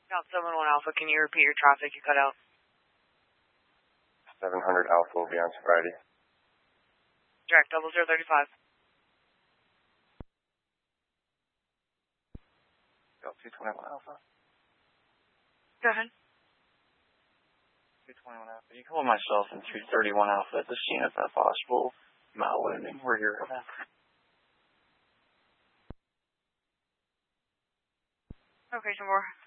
South 71 Alpha, can you repeat your traffic? You cut out. 700 Alpha will be on Friday. Direct, 0035. Go 221 Alpha. Go ahead. 221 Alpha. You can hold myself in 231 Alpha at the scene if that's possible. Mile landing. We're here right now. Okay, some more.